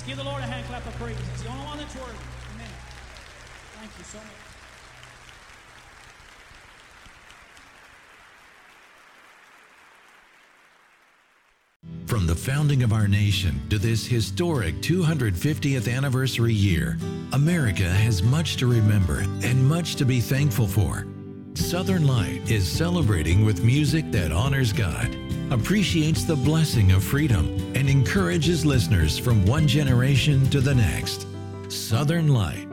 Give the Lord a hand clap of praise. It's the only one that's worthy. Amen. Thank you so much. From the founding of our nation to this historic 250th anniversary year, America has much to remember and much to be thankful for. Southern Light is celebrating with music that honors God, appreciates the blessing of freedom, and encourages listeners from one generation to the next. Southern Light